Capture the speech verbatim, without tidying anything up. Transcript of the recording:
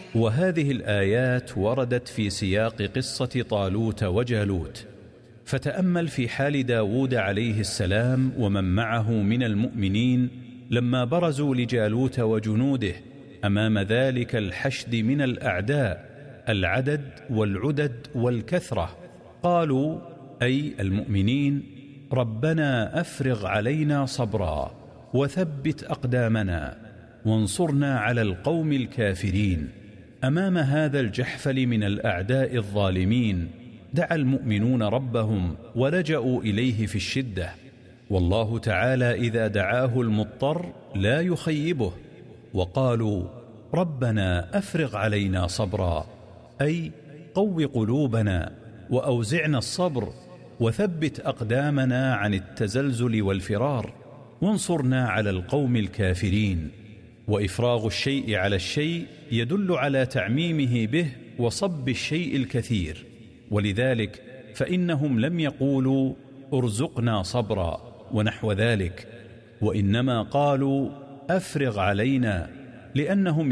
وهذه الآيات وردت في سياق قصة طالوت وجالوت. فتأمل في حال داود عليه السلام ومن معه من المؤمنين لما برزوا لجالوت وجنوده أمام ذلك الحشد من الأعداء العدد والعدد والكثرة. قالوا أي المؤمنين: ربنا أفرغ علينا صبرا وثبت أقدامنا وانصرنا على القوم الكافرين. أمام هذا الجحفل من الأعداء الظالمين دعا المؤمنون ربهم ولجأوا إليه في الشدة، والله تعالى إذا دعاه المضطر لا يخيبه. وقالوا: ربنا أفرغ علينا صبرا، أي قو قلوبنا وأوزعنا الصبر وثبت أقدامنا عن التزلزل والفرار وانصرنا على القوم الكافرين. وإفراغ الشيء على الشيء يدل على تعميمه به وصب الشيء الكثير، ولذلك فإنهم لم يقولوا ارزقنا صبرا ونحو ذلك، وإنما قالوا أفرغ علينا، لأنهم